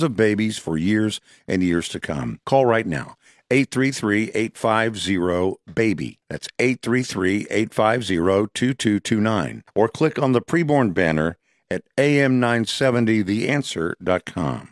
thousands of babies for years and years to come. Call right now. 833-850-BABY. That's 833-850-2229. Or click on the preborn banner at am970theanswer.com.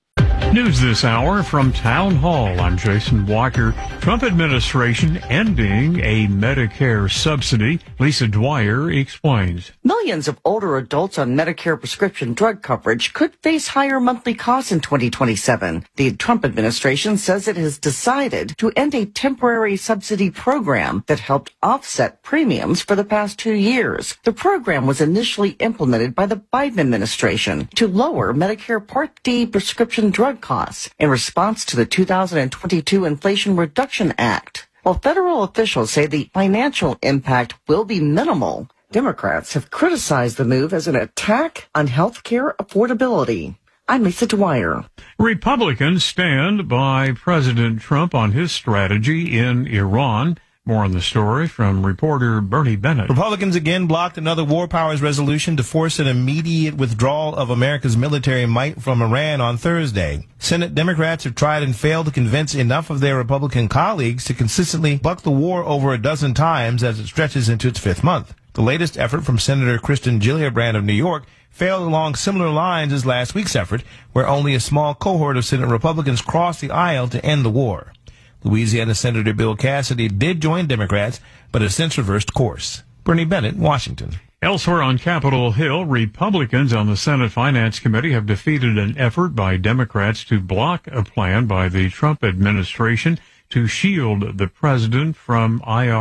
News this hour from Town Hall. I'm Jason Walker. Trump administration ending a Medicare subsidy. Lisa Dwyer explains. Millions of older adults on Medicare prescription drug coverage could face higher monthly costs in 2027. The Trump administration says it has decided to end a temporary subsidy program that helped offset premiums for the past 2 years. The program was initially implemented by the Biden administration to lower Medicare Part D prescription drug costs in response to the 2022 Inflation Reduction Act. While federal officials say the financial impact will be minimal, Democrats have criticized the move as an attack on health care affordability. I'm Lisa Dwyer. Republicans stand by President Trump on his strategy in Iran. More on the story from reporter Bernie Bennett. Republicans again blocked another war powers resolution to force an immediate withdrawal of America's military might from Iran on Thursday. Senate Democrats have tried and failed to convince enough of their Republican colleagues to consistently buck the war over a dozen times as it stretches into its fifth month. The latest effort from Senator Kristen Gillibrand of New York failed along similar lines as last week's effort, where only a small cohort of Senate Republicans crossed the aisle to end the war. Louisiana Senator Bill Cassidy did join Democrats, but has since reversed course. Bernie Bennett, Washington. Elsewhere on Capitol Hill, Republicans on the Senate Finance Committee have defeated an effort by Democrats to block a plan by the Trump administration to shield the president from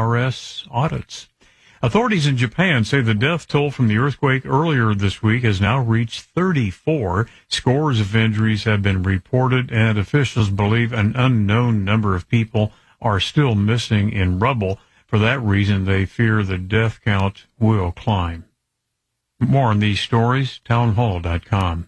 IRS audits. Authorities in Japan say the death toll from the earthquake earlier this week has now reached 34. Scores of injuries have been reported, and officials believe an unknown number of people are still missing in rubble. For that reason, they fear the death count will climb. More on these stories, townhall.com.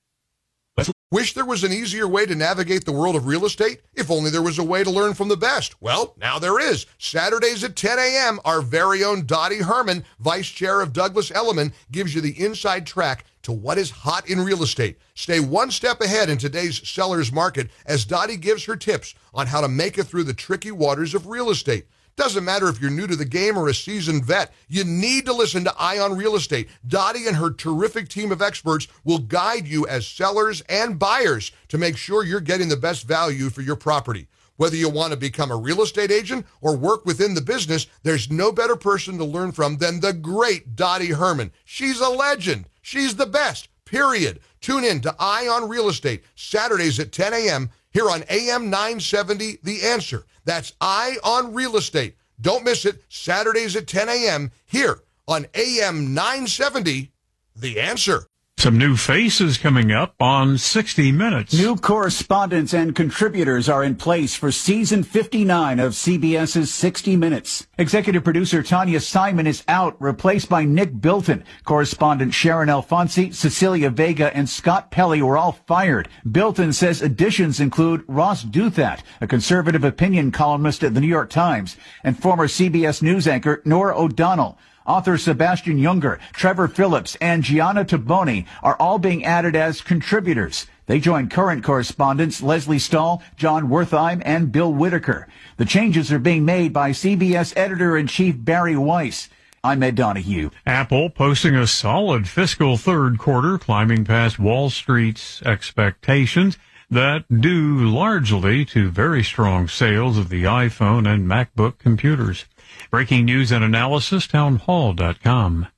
Wish there was an easier way to navigate the world of real estate? If only there was a way to learn from the best. Well, now there is. Saturdays at 10 a.m., our very own Dottie Herman, Vice Chair of Douglas Elliman, gives you the inside track to what is hot in real estate. Stay one step ahead in today's seller's market as Dottie gives her tips on how to make it through the tricky waters of real estate. Doesn't matter if you're new to the game or a seasoned vet, you need to listen to Ion Real Estate. Dottie and her terrific team of experts will guide you as sellers and buyers to make sure you're getting the best value for your property. Whether you want to become a real estate agent or work within the business, there's no better person to learn from than the great Dottie Herman. She's a legend. She's the best, period. Tune in to Ion Real Estate, Saturdays at 10 a.m. here on AM 970, The Answer. That's Ion Real Estate. Don't miss it, Saturdays at 10 a.m. here on AM 970, The Answer. Some new faces coming up on 60 Minutes. New correspondents and contributors are in place for season 59 of CBS's 60 Minutes. Executive producer Tanya Simon is out, replaced by Nick Bilton. Correspondent Sharon Alfonsi, Cecilia Vega, and Scott Pelley were all fired. Bilton says additions include Ross Douthat, a conservative opinion columnist at the New York Times, and former CBS News anchor Norah O'Donnell. Author Sebastian Junger, Trevor Phillips, and Gianna Taboni are all being added as contributors. They join current correspondents Leslie Stahl, John Wertheim, and Bill Whitaker. The changes are being made by CBS editor-in-chief Barry Weiss. I'm Ed Donahue. Apple posting a solid fiscal third quarter, climbing past Wall Street's expectations that due largely to very strong sales of the iPhone and MacBook computers. Breaking news and analysis, townhall.com.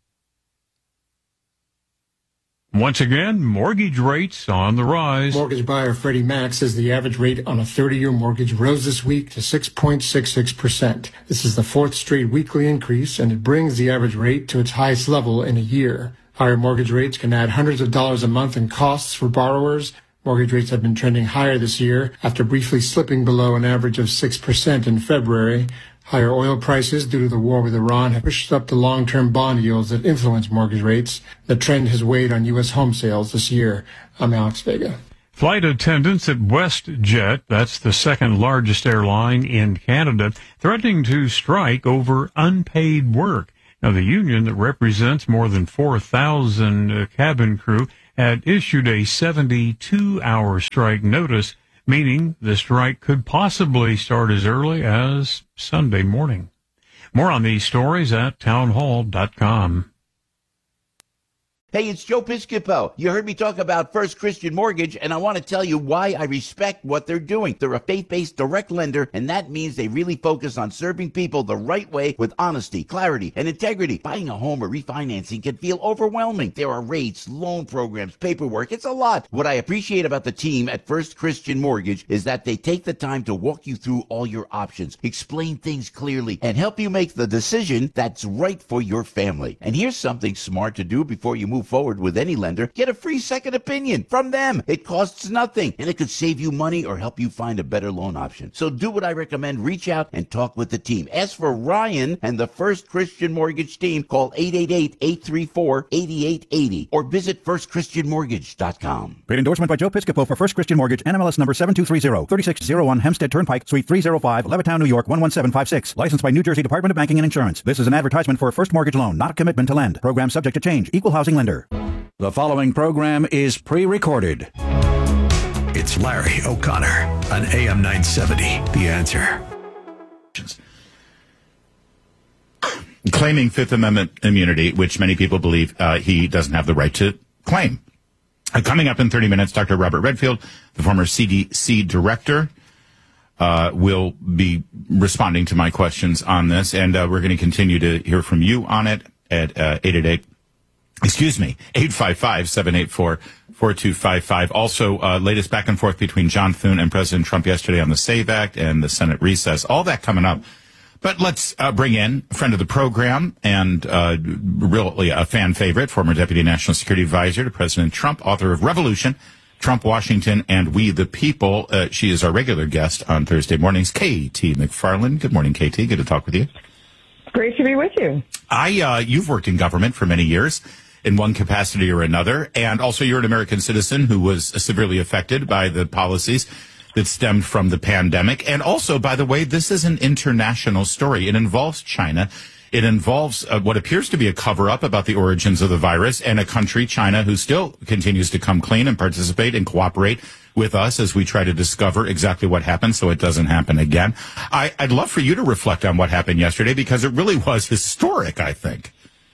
Once again, mortgage rates on the rise. Mortgage buyer Freddie Mac says the average rate on a 30-year mortgage rose this week to 6.66%. This is the fourth straight weekly increase, and it brings the average rate to its highest level in a year. Higher mortgage rates can add hundreds of dollars a month in costs for borrowers. Mortgage rates have been trending higher this year after briefly slipping below an average of 6% in February. Higher oil prices due to the war with Iran have pushed up the long-term bond yields that influence mortgage rates. The trend has weighed on U.S. home sales this year. I'm Alex Vega. Flight attendants at WestJet, that's the second largest airline in Canada, threatening to strike over unpaid work. Now, the union that represents more than 4,000 cabin crew had issued a 72-hour strike notice, meaning the strike could possibly start as early as Sunday morning. More on these stories at townhall.com. Hey, it's Joe Piscopo. You heard me talk about First Christian Mortgage, and I want to tell you why I respect what they're doing. They're a faith-based direct lender, and that means they really focus on serving people the right way with honesty, clarity, and integrity. Buying a home or refinancing can feel overwhelming. There are rates, loan programs, paperwork. It's a lot. What I appreciate about the team at First Christian Mortgage is that they take the time to walk you through all your options, explain things clearly, and help you make the decision that's right for your family. And here's something smart to do before you move forward with any lender. Get a free second opinion from them. It costs nothing, and it could save you money or help you find a better loan option. So do what I recommend. Reach out and talk with the team. Ask for Ryan and the First Christian Mortgage team. Call 888-834-8880 or visit firstchristianmortgage.com. Paid endorsement by Joe Piscopo for First Christian Mortgage, NMLS number 7230, 3601 Hempstead Turnpike, Suite 305, Levittown, New York 11756. Licensed by New Jersey Department of Banking and Insurance. This is an advertisement for a first mortgage loan, not a commitment to lend. Program subject to change. Equal housing lender. The following program is pre-recorded. It's Larry O'Connor on AM 970. The Answer. Claiming Fifth Amendment immunity, which many people believe he doesn't have the right to claim. Coming up in 30 minutes, Dr. Robert Redfield, the former CDC director, will be responding to my questions on this, and we're going to continue to hear from you on it at 855-784-4255. Also, latest back and forth between John Thune and President Trump yesterday on the SAVE Act and the Senate recess. All that coming up. But let's bring in a friend of the program and really a fan favorite, former Deputy National Security Advisor to President Trump, author of Revolution, Trump, Washington, and We the People. She is our regular guest on Thursday mornings, KT McFarland. Good morning, KT. Good to talk with you. Great to be with you. You've worked in government for many years in one capacity or another, and also you're an American citizen who was severely affected by the policies that stemmed from the pandemic. And also, by the way, this is an international story. It involves China. It involves what appears to be a cover-up about the origins of the virus, and a country, China, who still continues to come clean and participate and cooperate with us as we try to discover exactly what happened so it doesn't happen again. I'd love for you to reflect on what happened yesterday, because it really was historic, I think.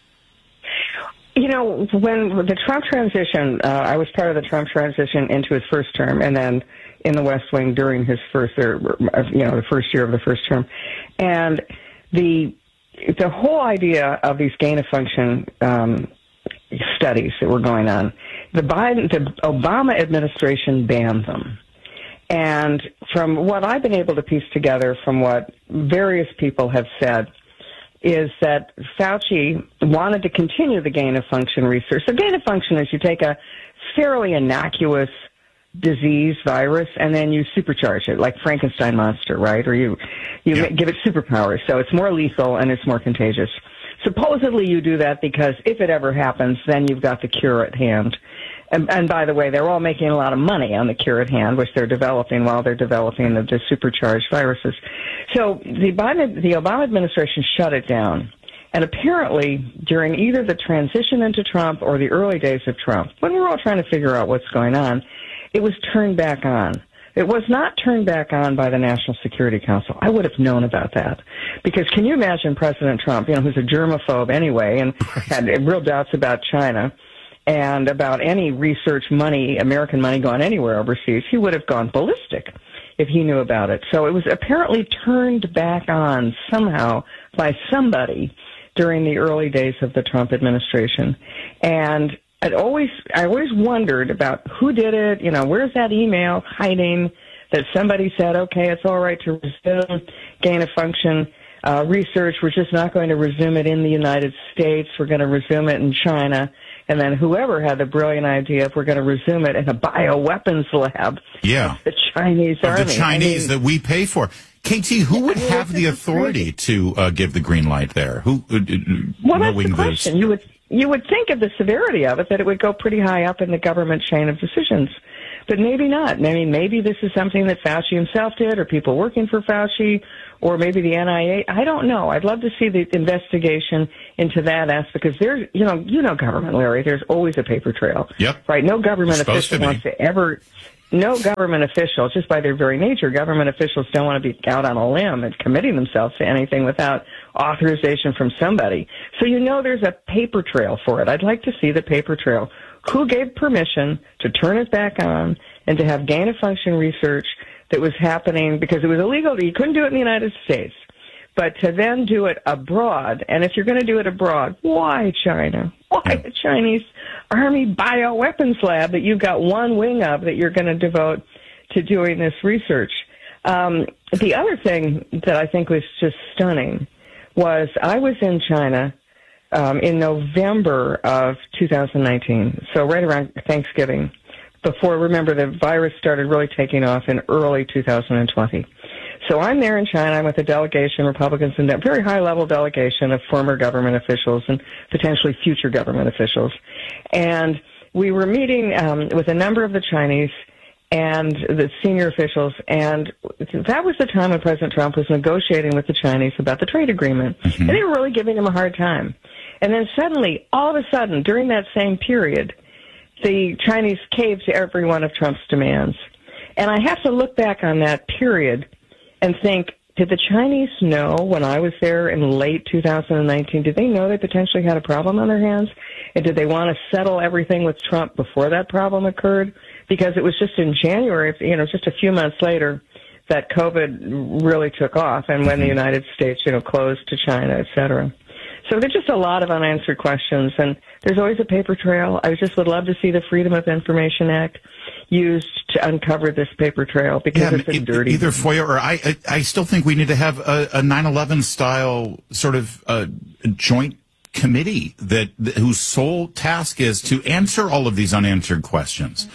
You know, when the Trump transition, I was part of the Trump transition into his first term, and then in the West Wing during his the first year of the first term. And the whole idea of these gain-of-function studies that were going on, the Obama administration banned them. And from what I've been able to piece together from what various people have said, is that Fauci wanted to continue the gain-of-function research. So gain-of-function is you take a fairly innocuous disease, virus, and then you supercharge it, like Frankenstein monster, right? Or you give it superpowers, so it's more lethal and it's more contagious. Supposedly you do that because if it ever happens, then you've got the cure at hand. And by the way, they're all making a lot of money on the cure at hand, which they're developing while they're developing the supercharged viruses. So the Obama administration shut it down. And apparently, during either the transition into Trump or the early days of Trump, when we were all trying to figure out what's going on, it was turned back on. It was not turned back on by the National Security Council. I would have known about that. Because can you imagine President Trump, who's a germaphobe anyway and had real doubts about China and about any research money, American money going anywhere overseas, he would have gone ballistic if he knew about it. So it was apparently turned back on somehow by somebody during the early days of the Trump administration. And I always wondered about who did it, where's that email hiding that somebody said, okay, it's all right to resume gain-of-function research. We're just not going to resume it in the United States. We're going to resume it in China. And then whoever had the brilliant idea, if we're going to resume it in a bioweapons lab, the Chinese army. The Chinese that we pay for. KT, who would have the authority to give the green light there? Well, that's the question. You would think of the severity of it that it would go pretty high up in the government chain of decisions. But maybe not. Maybe this is something that Fauci himself did, or people working for Fauci, or maybe the NIH. I don't know. I'd love to see the investigation into that aspect, because there's, you know, government, Larry. There's always a paper trail. Yep. Right. No government official wants to ever. No government official, just by their very nature, government officials don't want to be out on a limb and committing themselves to anything without authorization from somebody. So you know there's a paper trail for it. I'd like to see the paper trail. Who gave permission to turn it back on and to have gain-of-function research that was happening, because it was illegal. You couldn't do it in the United States. But to then do it abroad, and if you're going to do it abroad, why China? Why the Chinese Army bioweapons lab that you've got one wing of that you're going to devote to doing this research? The other thing that I think was just stunning was I was in China in November of 2019, so right around Thanksgiving, before, remember, the virus started really taking off in early 2020. So I'm there in China. I'm with a delegation, Republicans, and a very high-level delegation of former government officials and potentially future government officials. And we were meeting with a number of the Chinese and the senior officials, and that was the time when President Trump was negotiating with the Chinese about the trade agreement. Mm-hmm. And they were really giving him a hard time. And then suddenly, all of a sudden, during that same period, the Chinese caved to every one of Trump's demands. And I have to look back on that period and think, did the Chinese know when I was there in late 2019, did they know they potentially had a problem on their hands? And did they want to settle everything with Trump before that problem occurred? Because it was just in January, just a few months later, that COVID really took off, and when the United States, closed to China, et cetera. So there's just a lot of unanswered questions, and there's always a paper trail. I just would love to see the Freedom of Information Act used to uncover this paper trail, because it's a dirty. Either FOIA or I still think we need to have a 9/11 style sort of joint committee whose sole task is to answer all of these unanswered questions.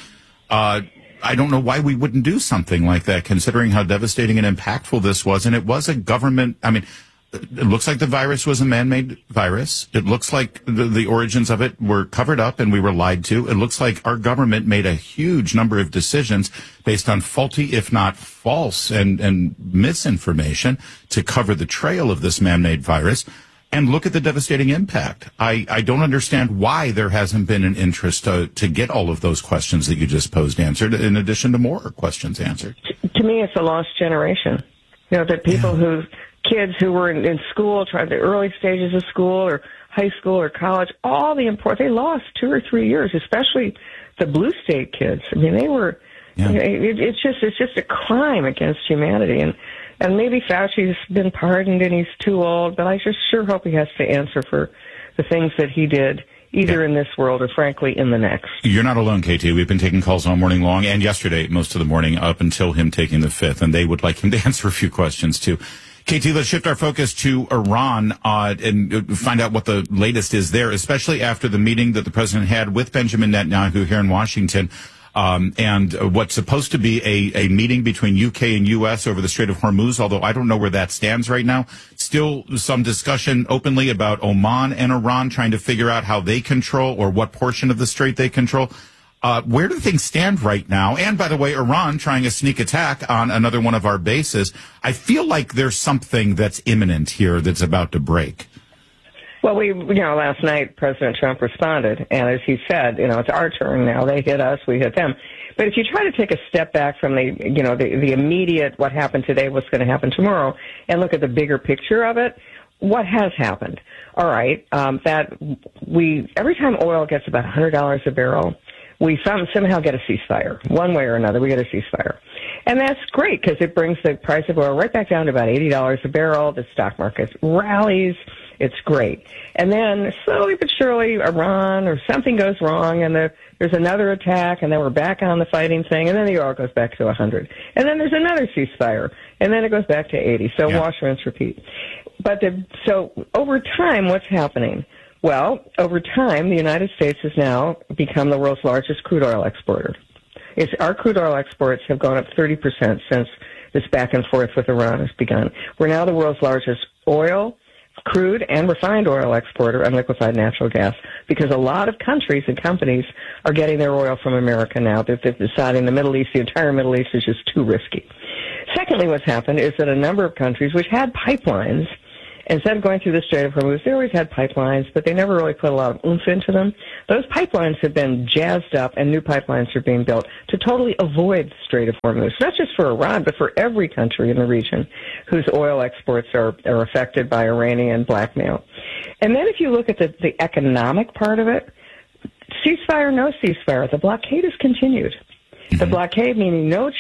I don't know why we wouldn't do something like that, considering how devastating and impactful this was. And it was a government, it looks like the virus was a man-made virus. It looks like the origins of it were covered up and we were lied to. It looks like our government made a huge number of decisions based on faulty, if not false, and misinformation to cover the trail of this man-made virus. And look at the devastating impact. I don't understand why there hasn't been an interest to get all of those questions that you just posed answered, in addition to more questions answered. To me, it's a lost generation. That people kids who were in school, tried the early stages of school or high school or college, they lost 2 or 3 years, especially the blue state kids. They were, it's just a crime against humanity. And maybe Fauci's been pardoned and he's too old, but I just sure hope he has to answer for the things that he did, either in this world or, frankly, in the next. You're not alone, KT. We've been taking calls all morning long, and yesterday, most of the morning, up until him taking the fifth, and they would like him to answer a few questions, too. KT, let's shift our focus to Iran and find out what the latest is there, especially after the meeting that the president had with Benjamin Netanyahu here in Washington, and what's supposed to be a meeting between UK and US over the Strait of Hormuz, although I don't know where that stands right now. Still some discussion openly about Oman and Iran trying to figure out how they control or what portion of the strait they control. Where do things stand right now? And by the way, Iran trying a sneak attack on another one of our bases. I feel like there's something that's imminent here that's about to break. Well, last night President Trump responded, and as he said, it's our turn now. They hit us, we hit them. But if you try to take a step back from the immediate what happened today, what's going to happen tomorrow, and look at the bigger picture of it, what has happened? All right, every time oil gets about $100 a barrel, we somehow get a ceasefire. One way or another, we get a ceasefire. And that's great, because it brings the price of oil right back down to about $80 a barrel. The stock market rallies. It's great. And then slowly but surely, Iran or something goes wrong, and there's another attack, and then we're back on the fighting thing, and then the oil goes back to 100. And then there's another ceasefire, and then it goes back to 80. So wash, rinse, repeat. So over time, what's happening? Well, over time, the United States has now become the world's largest crude oil exporter. Our crude oil exports have gone up 30% since this back and forth with Iran has begun. We're now the world's largest oil, crude and refined oil exporter and liquefied natural gas, because a lot of countries and companies are getting their oil from America now. They're deciding the entire Middle East is just too risky. Secondly, what's happened is that a number of countries which had pipelines, instead of going through the Strait of Hormuz, they always had pipelines, but they never really put a lot of oomph into them. Those pipelines have been jazzed up, and new pipelines are being built to totally avoid the Strait of Hormuz, not just for Iran, but for every country in the region whose oil exports are affected by Iranian blackmail. And then if you look at the economic part of it, ceasefire, no ceasefire, the blockade has continued. The blockade meaning no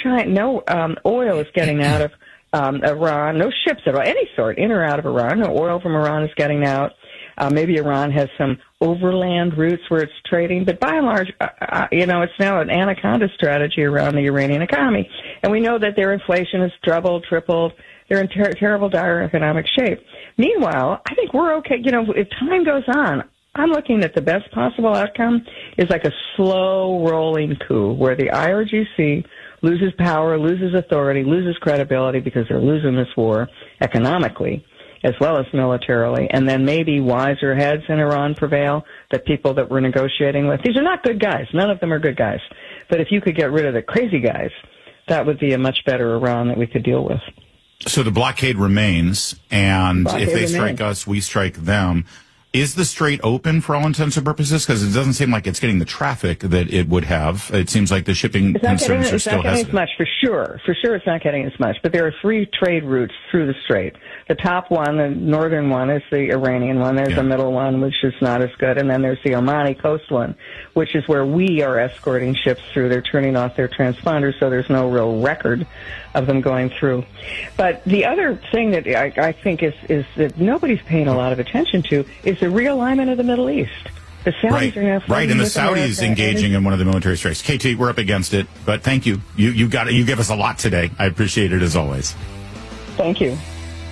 oil is getting out of Iran, no ships at all, any sort, in or out of Iran. No oil from Iran is getting out. Maybe Iran has some overland routes where it's trading, but by and large, it's now an anaconda strategy around the Iranian economy. And we know that their inflation has doubled, tripled. They're in terrible, dire economic shape. Meanwhile, I think we're okay. If time goes on, I'm looking at the best possible outcome is like a slow rolling coup where the IRGC loses power, loses authority, loses credibility because they're losing this war economically as well as militarily, and then maybe wiser heads in Iran prevail, the people that we're negotiating with. These are not good guys. None of them are good guys. But if you could get rid of the crazy guys, that would be a much better Iran that we could deal with. So the blockade remains, and if they strike us, we strike them. Is the strait open for all intents and purposes? Because it doesn't seem like it's getting the traffic that it would have. It seems like the shipping concerns are still hesitant. It's not getting as much, for sure. For sure it's not getting as much. But there are three trade routes through the strait. The top one, the northern one, is the Iranian one. There's a middle one, which is not as good. And then there's the Omani coast one, which is where we are escorting ships through. They're turning off their transponders, so there's no real record of them going through. But the other thing that I think is that nobody's paying a lot of attention to is the realignment of the Middle East. The Saudis are now right, and the Saudis engaging in one of the military strikes. KT, we're up against it, but thank you. You got it. You give us a lot today. I appreciate it as always. Thank you.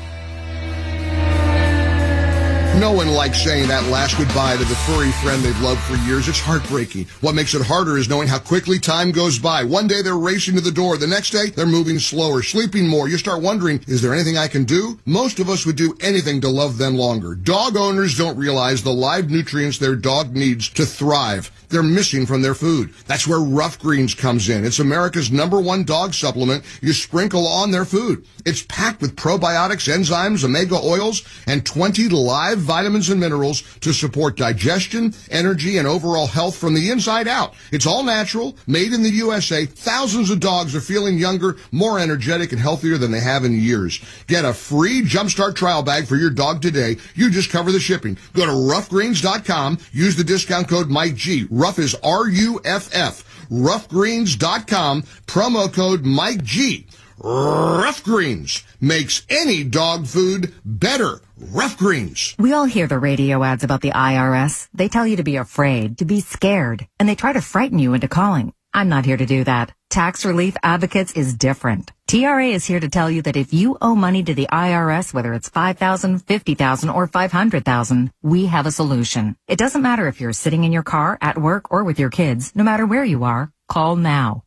No one likes saying that last goodbye to the furry friend they've loved for years. It's heartbreaking. What makes it harder is knowing how quickly time goes by. One day they're racing to the door. The next day they're moving slower, sleeping more. You start wondering, is there anything I can do? Most of us would do anything to love them longer. Dog owners don't realize the live nutrients their dog needs to thrive. They're missing from their food. That's where Rough Greens comes in. It's America's #1 dog supplement you sprinkle on their food. It's packed with probiotics, enzymes, omega oils, and 20 live vitamins and minerals to support digestion, energy, and overall health from the inside out. It's all natural, made in the USA. Thousands of dogs are feeling younger, more energetic, and healthier than they have in years. Get a free Jumpstart trial bag for your dog today. You just cover the shipping. Go to roughgreens.com. Use the discount code MikeG. Rough is RUFF. Roughgreens.com. Promo code MikeG. Rough Greens makes any dog food better. Rough Greens. We all hear the radio ads about the IRS. They tell you to be afraid, to be scared, and they try to frighten you into calling. I'm not here to do that. Tax Relief Advocates is different. TRA is here to tell you that if you owe money to the IRS, whether it's $5,000, $50,000, or $500,000, we have a solution. It doesn't matter if you're sitting in your car, at work, or with your kids. No matter where you are, call now.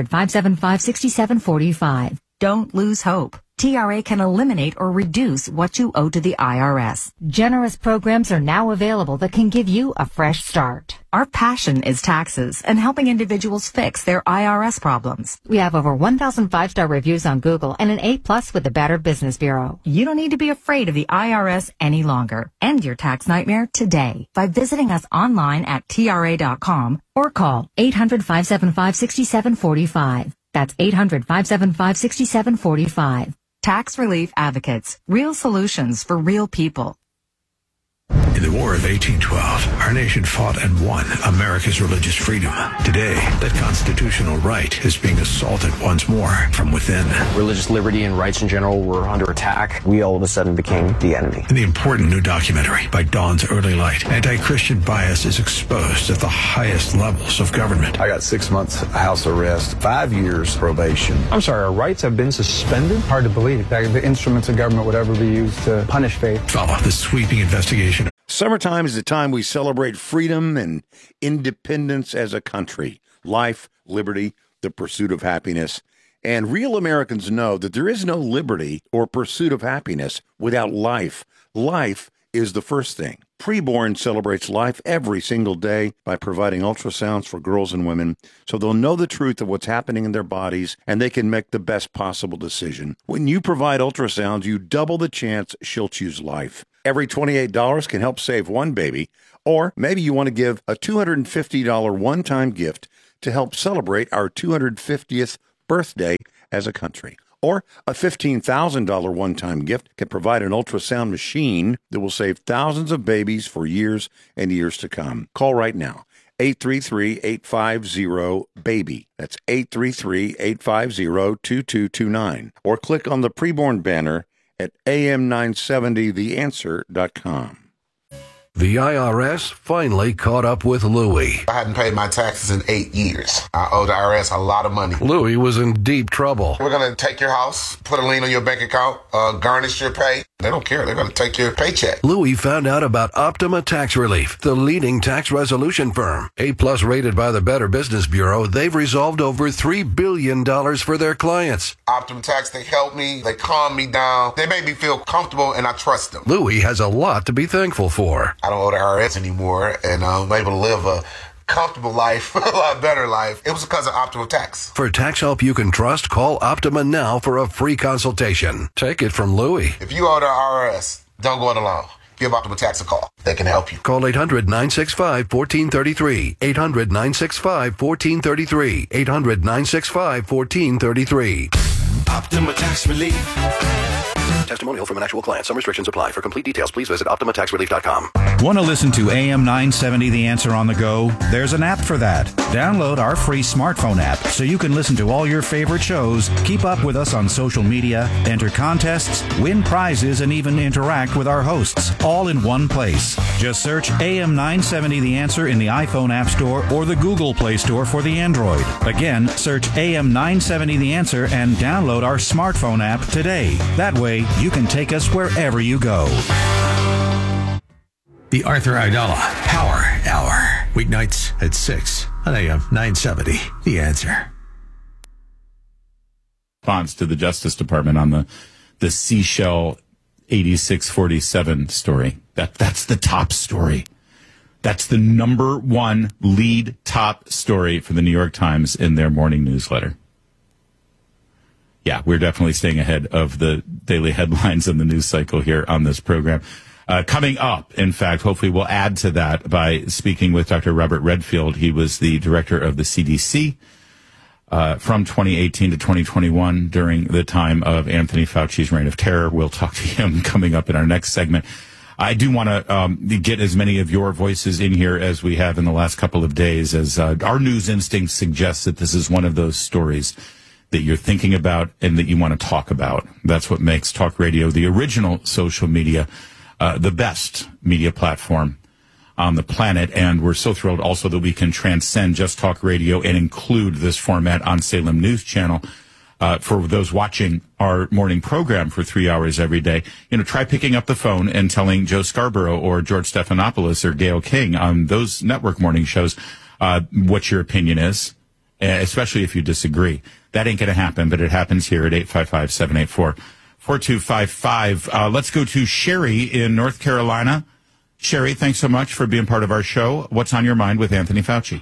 800-575-6745. Don't lose hope. TRA can eliminate or reduce what you owe to the IRS. Generous programs are now available that can give you a fresh start. Our passion is taxes and helping individuals fix their IRS problems. We have over 1,000 5-star reviews on Google and an A+ with the Better Business Bureau. You don't need to be afraid of the IRS any longer. End your tax nightmare today by visiting us online at TRA.com or call 800-575-6745. That's 800-575-6745. Tax Relief Advocates. Real solutions for real people. In the War of 1812, our nation fought and won America's religious freedom. Today, that constitutional right is being assaulted once more from within. Religious liberty and rights in general were under attack. We all of a sudden became the enemy. In the important new documentary by Dawn's Early Light, anti-Christian bias is exposed at the highest levels of government. I got 6 months house arrest, 5 years probation. I'm sorry, our rights have been suspended? Hard to believe that the instruments of government would ever be used to punish faith. Follow the sweeping investigation. Summertime is the time we celebrate freedom and independence as a country. Life, liberty, the pursuit of happiness. And real Americans know that there is no liberty or pursuit of happiness without life. Life is the first thing. Preborn celebrates life every single day by providing ultrasounds for girls and women so they'll know the truth of what's happening in their bodies and they can make the best possible decision. When you provide ultrasounds, you double the chance she'll choose life. Every $28 can help save one baby, or maybe you want to give a $250 one-time gift to help celebrate our 250th birthday as a country. Or a $15,000 one-time gift can provide an ultrasound machine that will save thousands of babies for years and years to come. Call right now. 833-850-BABY. That's 833-850-2229. Or click on the preborn banner at am970theanswer.com. The IRS finally caught up with Louie. I hadn't paid my taxes in 8 years. I owe the IRS a lot of money. Louie was in deep trouble. We're going to take your house, put a lien on your bank account, garnish your pay. They don't care. They're going to take your paycheck. Louie found out about Optima Tax Relief, the leading tax resolution firm. A-plus rated by the Better Business Bureau, they've resolved over $3 billion for their clients. Optima Tax, they help me. They calm me down. They make me feel comfortable, and I trust them. Louie has a lot to be thankful for. I don't owe the IRS anymore, and I'm able to live a comfortable life, a lot better life. It was because of Optima Tax. For tax help you can trust, call Optima now for a free consultation. Take it from Louie. If you owe the IRS, don't go it alone. Give Optima Tax a call. They can help you. Call 800-965-1433. 800-965-1433. 800-965-1433. Optima Tax Relief. Testimonial from an actual client. Some restrictions apply. For complete details, please visit OptimaTaxRelief.com. Want to listen to AM 970 The Answer on the go? There's an app for that. Download our free smartphone app so you can listen to all your favorite shows, keep up with us on social media, enter contests, win prizes, and even interact with our hosts, all in one place. Just search AM 970 The Answer in the iPhone App Store or the Google Play Store for the Android. Again, search AM 970 The Answer and download our smartphone app today. That way, you can take us wherever you go. The Arthur Aidala Power Hour. Weeknights at 6 on AM 970. The Answer. Response to the Justice Department on the Seashell 8647 story. That's the top story. That's the number one lead top story for the New York Times in their morning newsletter. Yeah, we're definitely staying ahead of the daily headlines and the news cycle here on this program. Coming up, in fact, hopefully we'll add to that by speaking with Dr. Robert Redfield. He was the director of the CDC from 2018 to 2021 during the time of Anthony Fauci's reign of terror. We'll talk to him coming up in our next segment. I do want to get as many of your voices in here as we have in the last couple of days, as our news instinct suggests that this is one of those stories that you're thinking about and that you want to talk about. That's what makes talk radio, the original social media, the best media platform on the planet. And we're so thrilled also that we can transcend just talk radio and include this format on Salem News Channel. For those watching our morning program for 3 hours every day, try picking up the phone and telling Joe Scarborough or George Stephanopoulos or Gayle King on those network morning shows what your opinion is, especially if you disagree. That ain't going to happen, but it happens here at 855-784-4255. Let's go to Sherry in North Carolina. Sherry, thanks so much for being part of our show. What's on your mind with Anthony Fauci?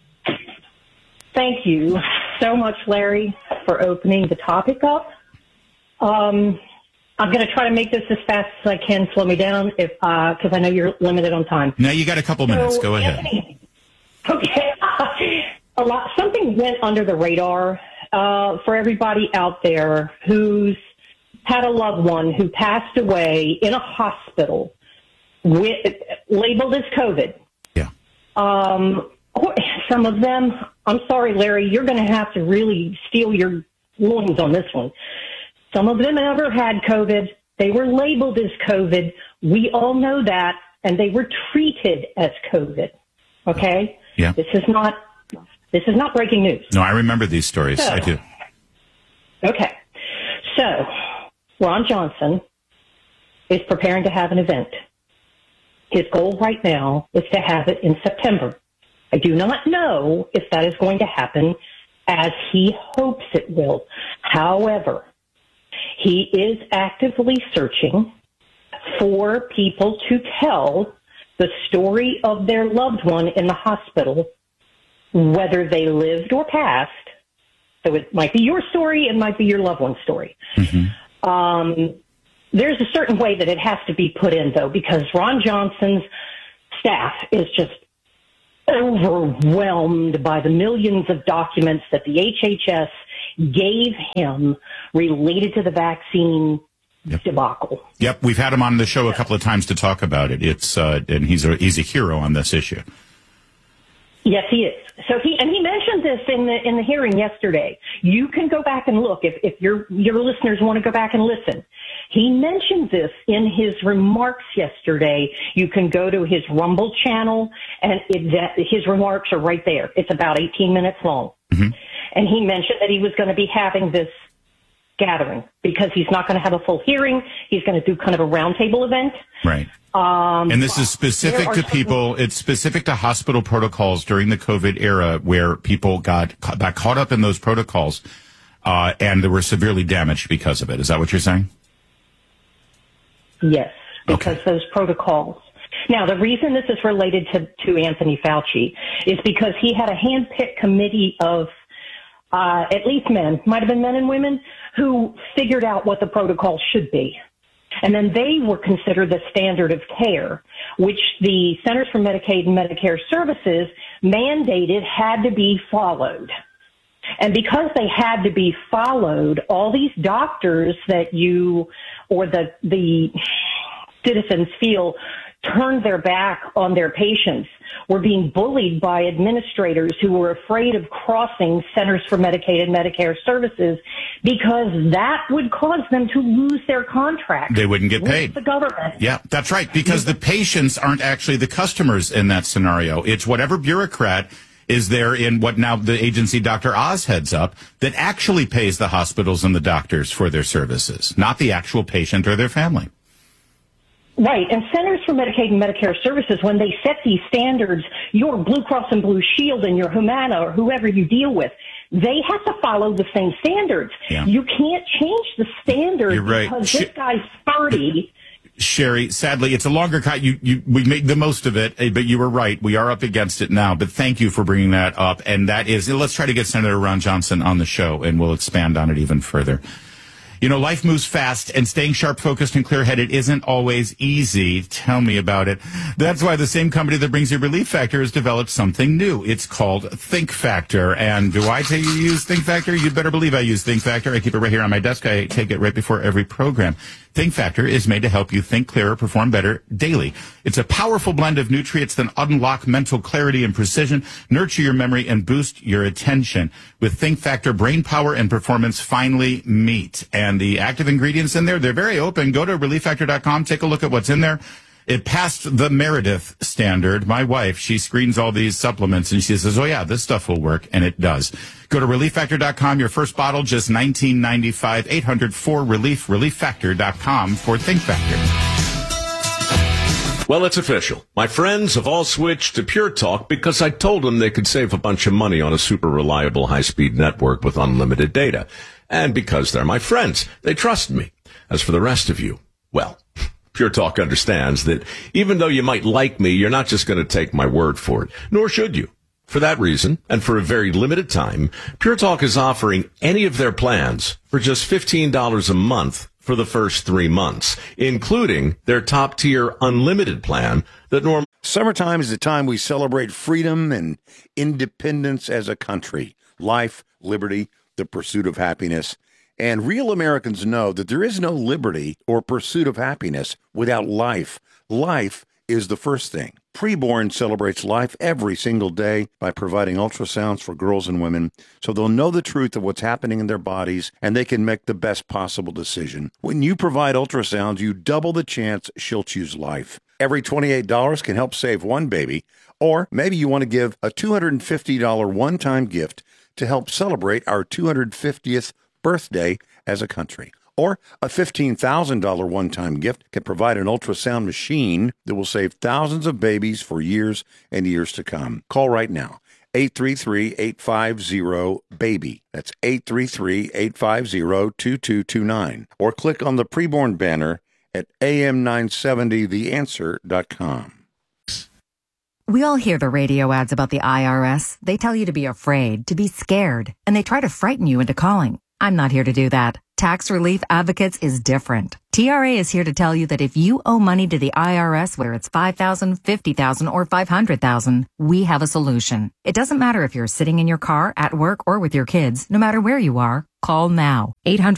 Thank you so much, Larry, for opening the topic up. I'm going to try to make this as fast as I can. Slow me down because I know you're limited on time. Now you got a couple minutes. Go ahead. Anthony, okay. Something went under the radar for everybody out there who's had a loved one who passed away in a hospital labeled as COVID. Yeah. Some of them, I'm sorry, Larry, you're going to have to really steel your loins on this one. Some of them never had COVID. They were labeled as COVID. We all know that, and they were treated as COVID. Okay? Yeah. This is not breaking news. No, I remember these stories. I do. Okay. So, Ron Johnson is preparing to have an event. His goal right now is to have it in September. I do not know if that is going to happen as he hopes it will. However, he is actively searching for people to tell the story of their loved one in the hospital, whether they lived or passed. So it might be your story, it might be your loved one's story. There's a certain way that it has to be put in, though, because Ron Johnson's staff is just overwhelmed by the millions of documents that the HHS gave him related to the vaccine debacle. Yep, we've had him on the show a couple of times to talk about it. It's and he's a hero on this issue. Yes, he is. So he mentioned this in the hearing yesterday. You can go back and look if your listeners want to go back and listen. He mentioned this in his remarks yesterday. You can go to his Rumble channel, and his remarks are right there. It's about 18 minutes long. And he mentioned that he was going to be having this gathering because he's not going to have a full hearing. He's going to do kind of a roundtable event. Right. And this is specific to people. It's specific to hospital protocols during the COVID era where people got caught up in those protocols, and they were severely damaged because of it. Is that what you're saying? Yes, because those protocols. Now, the reason this is related to Anthony Fauci is because he had a hand-picked committee of at least men, might have been men and women, who figured out what the protocol should be. And then they were considered the standard of care, which the Centers for Medicaid and Medicare Services mandated had to be followed. And because they had to be followed, all these doctors that you or the citizens feel turned their back on their patients were being bullied by administrators who were afraid of crossing Centers for Medicaid and Medicare Services because that would cause them to lose their contract. They wouldn't get paid. The government. Yeah, that's right, because the patients aren't actually the customers in that scenario. It's whatever bureaucrat is there in what now the agency Dr. Oz heads up that actually pays the hospitals and the doctors for their services, not the actual patient or their family. Right, and Centers for Medicaid and Medicare Services, when they set these standards, your Blue Cross and Blue Shield and your Humana or whoever you deal with, they have to follow the same standards. Yeah. You can't change the standards. You're right. Because this guy's 30. Sherry, sadly, it's a longer cut. We made the most of it, but you were right. We are up against it now, but thank you for bringing that up. And that is, let's try to get Senator Ron Johnson on the show, and we'll expand on it even further. You know, life moves fast, and staying sharp, focused, and clear-headed isn't always easy. Tell me about it. That's why the same company that brings you Relief Factor has developed something new. It's called Think Factor. And do I tell you to use Think Factor? You'd better believe I use Think Factor. I keep it right here on my desk. I take it right before every program. Think Factor is made to help you think clearer, perform better daily. It's a powerful blend of nutrients that unlock mental clarity and precision, nurture your memory, and boost your attention. With Think Factor, brain power and performance finally meet. And the active ingredients in there, they're very open. Go to ReliefFactor.com, take a look at what's in there. It passed the Meredith standard. My wife, she screens all these supplements and she says, oh yeah, this stuff will work. And it does. Go to ReliefFactor.com. Your first bottle, just $19.95, 800-4RELIEF, ReliefFactor.com for Think Factor. Well, it's official. My friends have all switched to Pure Talk because I told them they could save a bunch of money on a super reliable high-speed network with unlimited data. And because they're my friends, they trust me. As for the rest of you, well, Pure Talk understands that even though you might like me, you're not just going to take my word for it, nor should you. For that reason, and for a very limited time, Pure Talk is offering any of their plans for just $15 a month for the first 3 months, including their top-tier unlimited plan that normally... Summertime is the time we celebrate freedom and independence as a country. Life, liberty, the pursuit of happiness. And real Americans know that there is no liberty or pursuit of happiness without life. Life is the first thing. Preborn celebrates life every single day by providing ultrasounds for girls and women so they'll know the truth of what's happening in their bodies and they can make the best possible decision. When you provide ultrasounds, you double the chance she'll choose life. Every $28 can help save one baby, or maybe you want to give a $250 one-time gift to help celebrate our 250th birthday as a country. Or a $15,000 one-time gift can provide an ultrasound machine that will save thousands of babies for years and years to come. Call right now. 833-850-BABY. That's 833-850-2229. Or click on the preborn banner at am970theanswer.com. We all hear the radio ads about the IRS. They tell you to be afraid, to be scared, and they try to frighten you into calling. I'm not here to do that. Tax Relief Advocates is different. TRA is here to tell you that if you owe money to the IRS, whether it's $5,000, $50,000, or $500,000, we have a solution. It doesn't matter if you're sitting in your car, at work, or with your kids. No matter where you are, call now.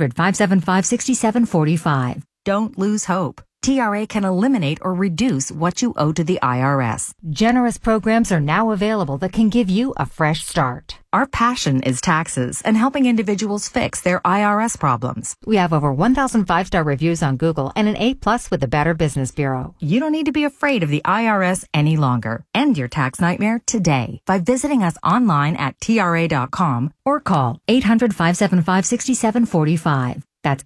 800-575-6745. Don't lose hope. TRA can eliminate or reduce what you owe to the IRS. Generous programs are now available that can give you a fresh start. Our passion is taxes and helping individuals fix their IRS problems. We have over 1,000 5-star reviews on Google and an A+ with the Better Business Bureau. You don't need to be afraid of the IRS any longer. End your tax nightmare today by visiting us online at TRA.com or call 800-575-6745. That's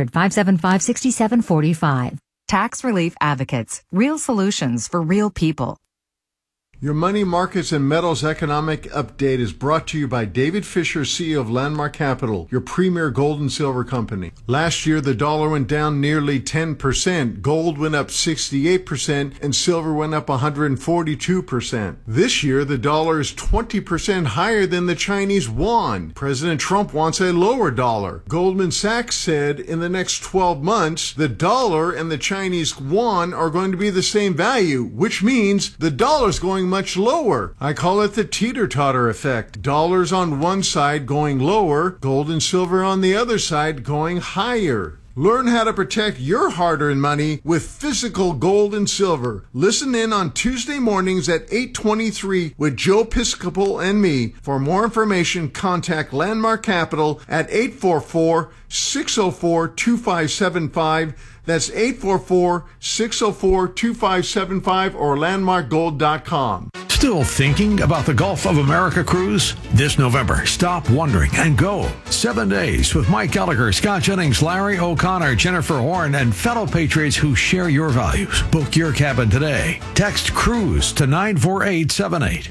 800-575-6745. Tax Relief Advocates. Real solutions for real people. Your Money, Markets, and Metals Economic Update is brought to you by David Fisher, CEO of Landmark Capital, your premier gold and silver company. Last year, the dollar went down nearly 10%, gold went up 68%, and silver went up 142%. This year, the dollar is 20% higher than the Chinese yuan. President Trump wants a lower dollar. Goldman Sachs said in the next 12 months, the dollar and the Chinese yuan are going to be the same value, which means the dollar's going much lower. I call it the teeter-totter effect. Dollars on one side going lower, gold and silver on the other side going higher. Learn how to protect your hard-earned money with physical gold and silver. Listen in on Tuesday mornings at 8:23 with Joe Piscopo and me. For more information, contact Landmark Capital at 844-604-2575. That's 844-604-2575 or landmarkgold.com. Still thinking about the Gulf of America cruise? This November, stop wondering and go. 7 days with Mike Gallagher, Scott Jennings, Larry O'Connor, Jennifer Horn, and fellow patriots who share your values. Book your cabin today. Text CRUISE to 94878.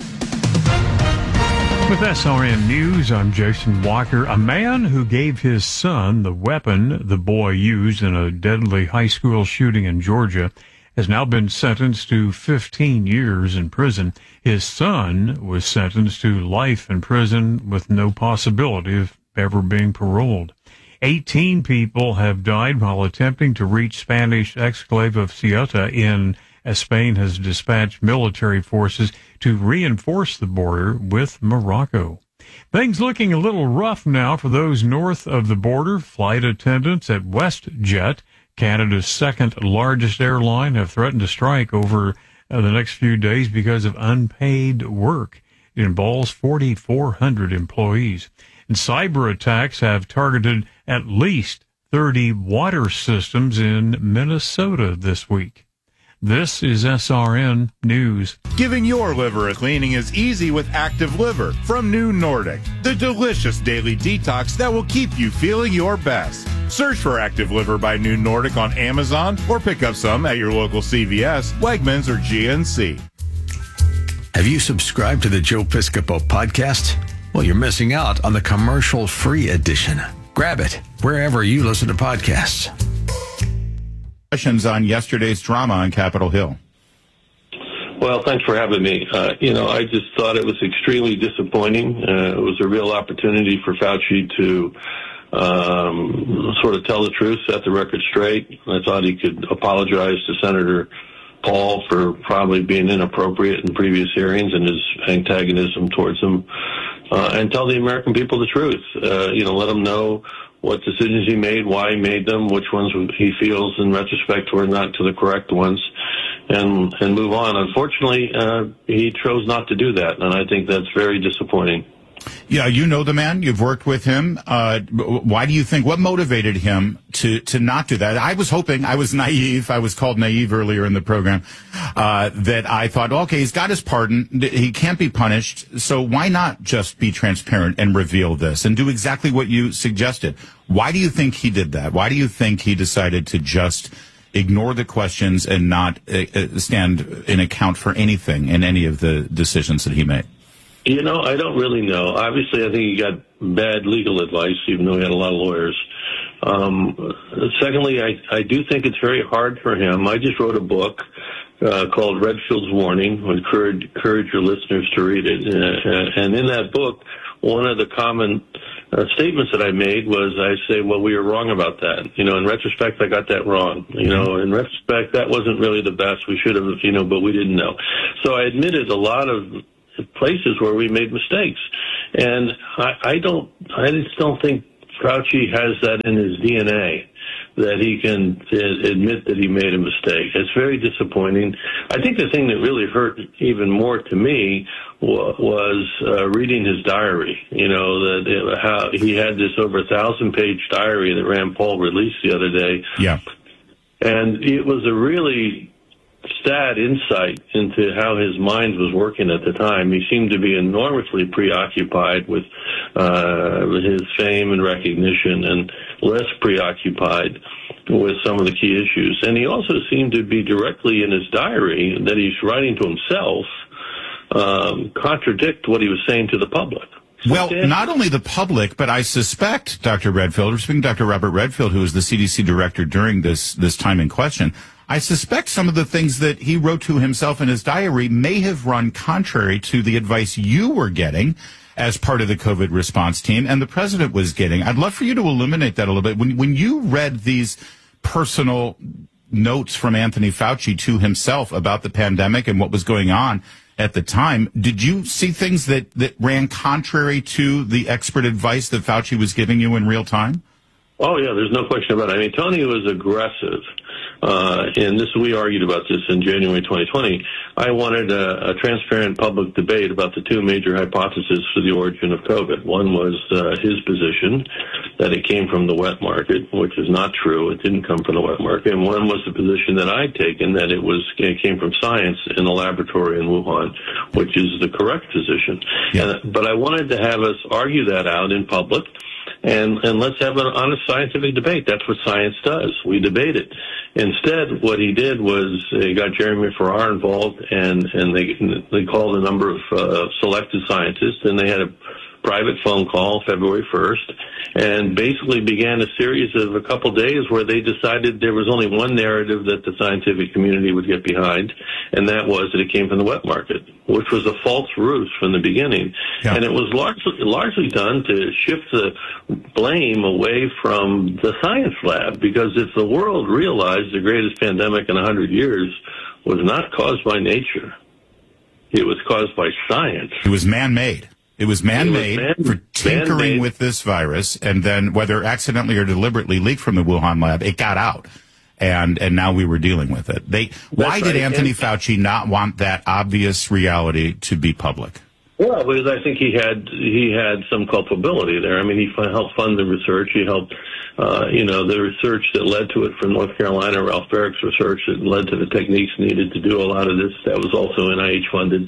With SRN News, I'm Jason Walker. A man who gave his son the weapon the boy used in a deadly high school shooting in Georgia has now been sentenced to 15 years in prison. His son was sentenced to life in prison with no possibility of ever being paroled. 18 people have died while attempting to reach Spanish exclave of Ceuta as Spain has dispatched military forces to reinforce the border with Morocco. Things looking a little rough now for those north of the border. Flight attendants at WestJet, Canada's second largest airline, have threatened to strike over the next few days because of unpaid work. It involves 4,400 employees. And cyber attacks have targeted at least 30 water systems in Minnesota this week. This is SRN News. Giving your liver a cleaning is easy with Active Liver from New Nordic, the delicious daily detox that will keep you feeling your best. Search for Active Liver by New Nordic on Amazon or pick up some at your local CVS, Wegmans, or GNC. Have you subscribed to the Joe Piscopo podcast? Well, you're missing out on the commercial-free edition. Grab it wherever you listen to podcasts. Questions on yesterday's drama on Capitol Hill. Well, thanks for having me. I just thought it was extremely disappointing. It was a real opportunity for Fauci to sort of tell the truth, set the record straight. I thought he could apologize to Senator Paul for probably being inappropriate in previous hearings and his antagonism towards him, and tell the American people the truth. Let them know what decisions he made, why he made them, which ones he feels in retrospect were not to the correct ones, and move on. Unfortunately, he chose not to do that, and I think that's very disappointing. Yeah, you know the man. You've worked with him. Why do you think, what motivated him to not do that? I was hoping, I was naive. I was called naive earlier in the program, that I thought, okay, he's got his pardon. He can't be punished. So why not just be transparent and reveal this and do exactly what you suggested? Why do you think he did that? Why do you think he decided to just ignore the questions and not stand in account for anything in any of the decisions that he made? You know, I don't really know. Obviously, I think he got bad legal advice, even though he had a lot of lawyers. Secondly, I do think it's very hard for him. I just wrote a book called Redfield's Warning. I encourage your listeners to read it. And in that book, one of the common statements that I made was I say, well, we were wrong about that. You know, in retrospect, I got that wrong. You know, in retrospect, that wasn't really the best. We should have, you know, but we didn't know. So I admitted a lot of places where we made mistakes. And I just don't think Fauci has that in his DNA, that he can admit that he made a mistake. It's very disappointing. I think the thing that really hurt even more to me was reading his diary. You know, how he had this over 1,000-page diary that Rand Paul released the other day. Yeah. And it was a really sad insight into how his mind was working at the time. He seemed to be enormously preoccupied with his fame and recognition, and less preoccupied with some of the key issues. And he also seemed to be directly in his diary that he's writing to himself, contradict what he was saying to the public. Well, not only the public, but I suspect, Dr. Redfield, we're speaking to Dr. Robert Redfield, who was the CDC director during this time in question, I suspect some of the things that he wrote to himself in his diary may have run contrary to the advice you were getting as part of the COVID response team and the president was getting. I'd love for you to illuminate that a little bit. When you read these personal notes from Anthony Fauci to himself about the pandemic and what was going on at the time, did you see things that ran contrary to the expert advice that Fauci was giving you in real time? Oh, yeah, there's no question about it. I mean, Tony was aggressive. And we argued about this in January 2020. I wanted a transparent public debate about the two major hypotheses for the origin of COVID. One was his position that it came from the wet market, which is not true. It didn't come from the wet market. And one was the position that I'd taken that it came from science in a laboratory in Wuhan, which is the correct position. Yeah. But I wanted to have us argue that out in public. And let's have an honest scientific debate. That's what science does. We debate it. Instead, what he did was he got Jeremy Farrar involved, and they called a number of selected scientists, and they had a private phone call February 1st, and basically began a series of a couple days where they decided there was only one narrative that the scientific community would get behind, and that was that it came from the wet market, which was a false ruse from the beginning. Yeah. And it was largely done to shift the blame away from the science lab, because if the world realized the greatest pandemic in 100 years was not caused by nature, it was caused by science. It was man-made. It was man-made for tinkering with this virus, and then whether accidentally or deliberately leaked from the Wuhan lab, it got out, and now we were dealing with it. Why did Anthony Fauci not want that obvious reality to be public? Well, because I think he had some culpability there. I mean, he helped fund the research. He helped, the research that led to it from North Carolina, Ralph Barrick's research that led to the techniques needed to do a lot of this. That was also NIH funded.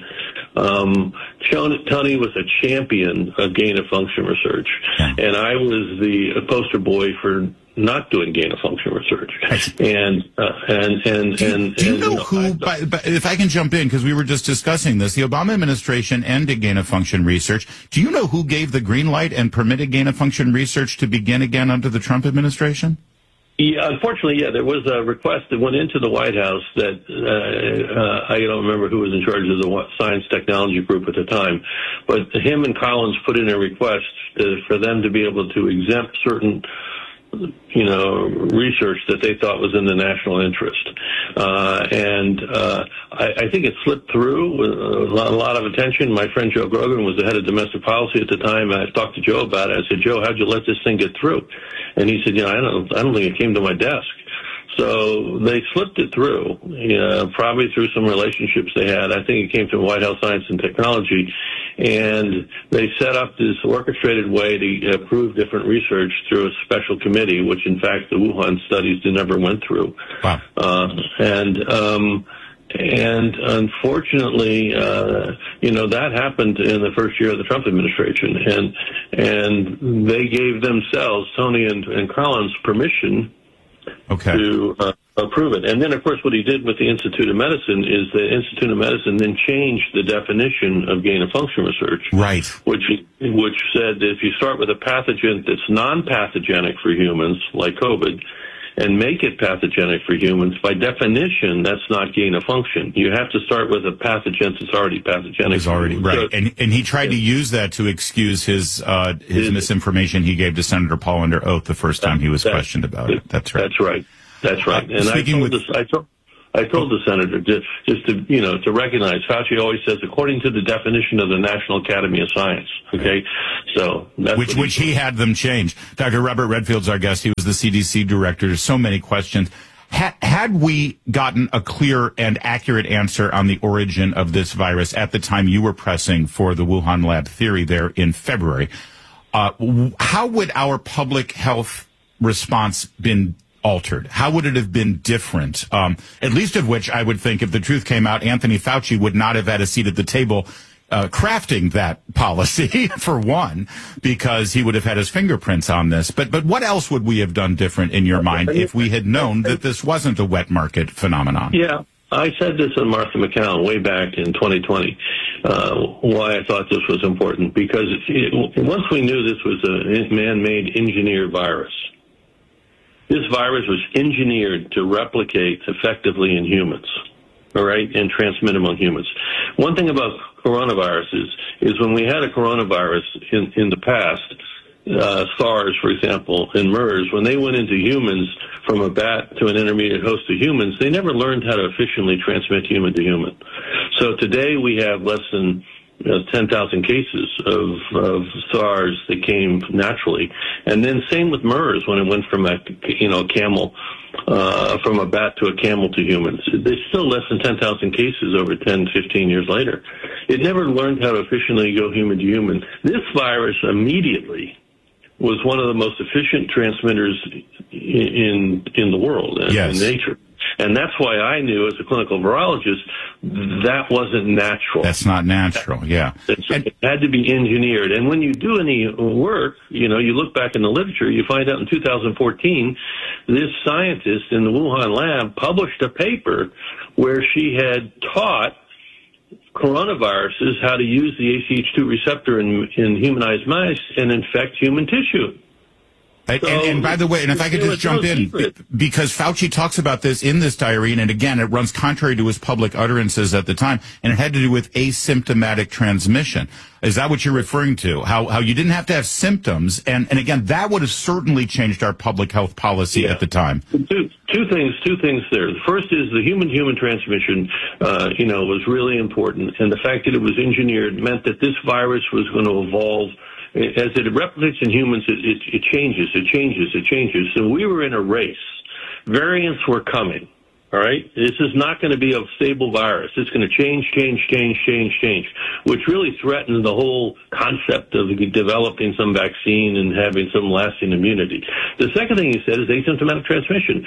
Tony was a champion of gain-of-function research, and I was the poster boy for not doing gain-of-function research. And do you know who, if I can jump in, because we were just discussing this, the Obama administration ended gain-of-function research. Do you know who gave the green light and permitted gain-of-function research to begin again under the Trump administration? Yeah, unfortunately, there was a request that went into the White House that I don't remember who was in charge of the science technology group at the time, but him and Collins put in a request for them to be able to exempt certain research that they thought was in the national interest. I think it slipped through with a lot of attention. My friend Joe Grogan was the head of domestic policy at the time. I talked to Joe about it. I said, Joe, how'd you let this thing get through? And he said, I don't think it came to my desk. So they slipped it through, probably through some relationships they had. I think it came from White House Science and Technology. And they set up this orchestrated way to approve different research through a special committee, which, in fact, the Wuhan studies never went through. Wow. And unfortunately, that happened in the first year of the Trump administration. And they gave themselves, Tony and Collins, permission to approve it. And then, of course, what he did with the Institute of Medicine is the Institute of Medicine then changed the definition of gain-of-function research. Right. Which said that if you start with a pathogen that's non-pathogenic for humans, like COVID, and make it pathogenic for humans, by definition, that's not gain-of-function. You have to start with a pathogen that's already pathogenic. Is already, right. So, and he tried to use that to excuse his misinformation he gave to Senator Paul under oath the first time he was questioned about it. That's right. That's right. That's right. And I told the senator just to recognize Fauci always says according to the definition of the National Academy of Science. Okay, so that's which he had them change. Dr. Robert Redfield's our guest. He was the CDC director. There's so many questions. Had we gotten a clear and accurate answer on the origin of this virus at the time you were pressing for the Wuhan lab theory there in February, how would our public health response been altered? How would it have been different? At least of which I would think if the truth came out, Anthony Fauci would not have had a seat at the table crafting that policy, for one, because he would have had his fingerprints on this. But what else would we have done different in your mind if we had known that this wasn't a wet market phenomenon? Yeah. I said this on Martha McCallum way back in 2020, why I thought this was important, because once we knew this was a man-made engineered virus, this virus was engineered to replicate effectively in humans, all right, and transmit among humans. One thing about coronaviruses is when we had a coronavirus in the past, SARS, for example, and MERS, when they went into humans from a bat to an intermediate host of humans, they never learned how to efficiently transmit human to human. So today we have less than 10,000 cases of SARS that came naturally. And then same with MERS when it went from a camel, from a bat to a camel to humans. There's still less than 10,000 cases over 10, 15 years later. It never learned how to efficiently go human to human. This virus immediately was one of the most efficient transmitters in the world, in nature. And that's why I knew as a clinical virologist that wasn't natural. That's not natural, yeah. It had to be engineered. And when you do any work, you look back in the literature, you find out in 2014, this scientist in the Wuhan lab published a paper where she had taught coronaviruses how to use the ACH2 receptor in humanized mice and infect human tissue. And by the way, and if I could just jump in, because Fauci talks about this in this diary, and again, it runs contrary to his public utterances at the time, and it had to do with asymptomatic transmission. Is that what you're referring to? How you didn't have to have symptoms, and again, that would have certainly changed our public health policy at the time. Two things there. The first is the human-human transmission, was really important, and the fact that it was engineered meant that this virus was going to evolve. As it replicates in humans, it changes. So we were in a race. Variants were coming, all right? This is not going to be a stable virus. It's going to change, which really threatens the whole concept of developing some vaccine and having some lasting immunity. The second thing he said is asymptomatic transmission.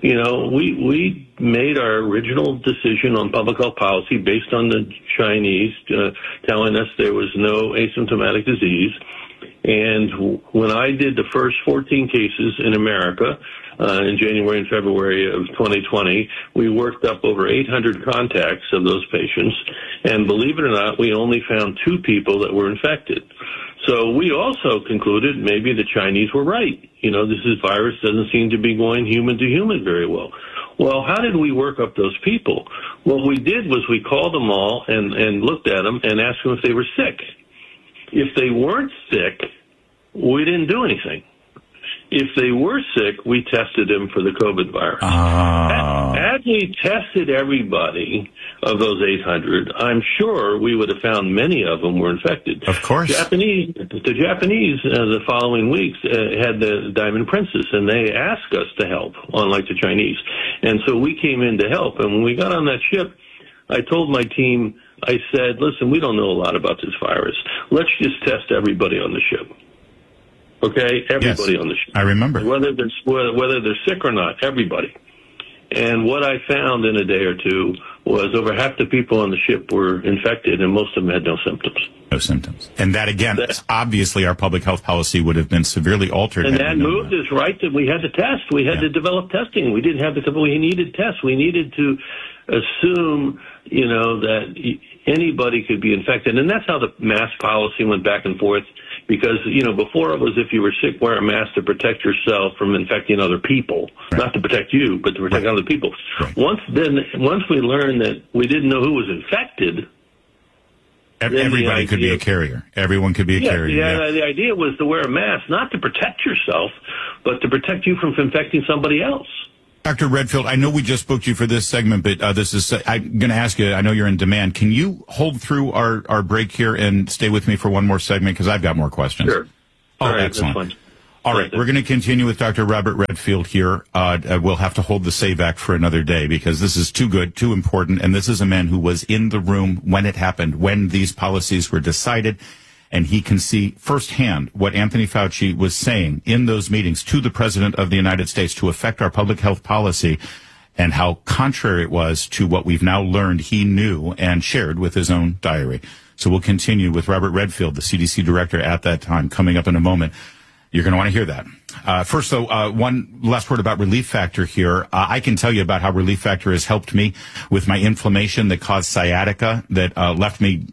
We made our original decision on public health policy based on the Chinese telling us there was no asymptomatic disease. And when I did the first 14 cases in America in January and February of 2020, we worked up over 800 contacts of those patients. And believe it or not, we only found 2 people that were infected. So we also concluded maybe the Chinese were right. This virus doesn't seem to be going human to human very well. Well, how did we work up those people? What we did was we called them all and looked at them and asked them if they were sick. If they weren't sick, we didn't do anything. If they were sick, we tested them for the COVID virus. Had we tested everybody of those 800, I'm sure we would have found many of them were infected. Of course. The Japanese, the following weeks, had the Diamond Princess, and they asked us to help, unlike the Chinese. And so we came in to help. And when we got on that ship, I told my team, I said, listen, we don't know a lot about this virus. Let's just test everybody on the ship. Okay? Everybody on the ship. I remember. Whether they're sick or not, everybody. And what I found in a day or two was over half the people on the ship were infected, and most of them had no symptoms. No symptoms. And that, again, obviously our public health policy would have been severely altered. And that moved us right that we had to test. We had to develop testing. We didn't have the couple. We needed tests. We needed to assume, that anybody could be infected. And that's how the mask policy went back and forth. Because, before it was if you were sick, wear a mask to protect yourself from infecting other people. Right. Not to protect you, but to protect other people. Right. Once we learned that we didn't know who was infected, everybody could be a carrier. Everyone could be a carrier. Yeah, the idea was to wear a mask, not to protect yourself, but to protect you from infecting somebody else. Dr. Redfield, I know we just booked you for this segment, but I'm going to ask you, I know you're in demand. Can you hold through our break here and stay with me for one more segment? Because I've got more questions. Sure. Oh, excellent. All right, we're going to continue with Dr. Robert Redfield here. We'll have to hold the SAVE Act for another day because this is too good, too important, and this is a man who was in the room when it happened, when these policies were decided, and he can see firsthand what Anthony Fauci was saying in those meetings to the President of the United States to affect our public health policy and how contrary it was to what we've now learned he knew and shared with his own diary. So we'll continue with Robert Redfield, the CDC director at that time, coming up in a moment. You're going to want to hear that. First, though, one last word about Relief Factor here. I can tell you about how Relief Factor has helped me with my inflammation that caused sciatica that left me,